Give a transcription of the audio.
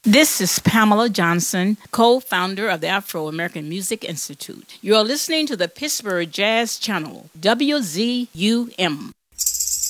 This is Pamela Johnson, co-founder of the Afro-American Music Institute. You're listening to the Pittsburgh Jazz Channel, WZUM.